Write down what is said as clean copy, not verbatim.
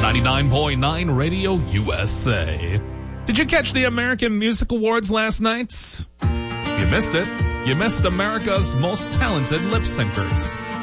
99.9 Radio USA. Did you catch the American Music Awards last night? If you missed it, you missed America's most talented lip syncers.